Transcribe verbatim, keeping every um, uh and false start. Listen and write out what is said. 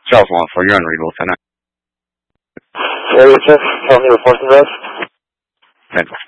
Charles one for you're on read, Lieutenant. Area check, tell me reports address. ten